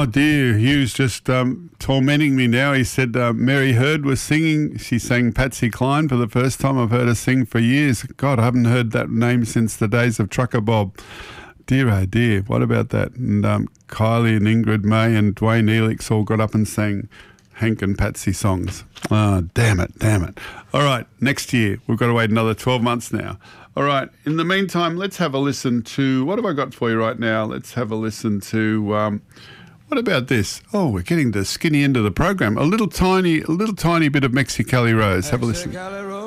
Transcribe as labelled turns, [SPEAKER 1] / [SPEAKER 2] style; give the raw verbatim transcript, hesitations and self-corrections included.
[SPEAKER 1] Oh, dear. Hugh's just um, tormenting me now. He said uh, Mary Heard was singing. She sang Patsy Cline for the first time. I've heard her sing for years. God, I haven't heard that name since the days of Trucker Bob. Dear, oh dear. What about that? And um, Kylie and Ingrid May and Dwayne Elix all got up and sang Hank and Patsy songs. Oh, damn it, damn it. All right, next year. We've got to wait another twelve months now. All right, in the meantime, let's have a listen to, what have I got for you right now? Let's have a listen to, um, what about this? Oh, we're getting the skinny end of the program. A little tiny, a little tiny bit of Mexicali Rose. Have a listen.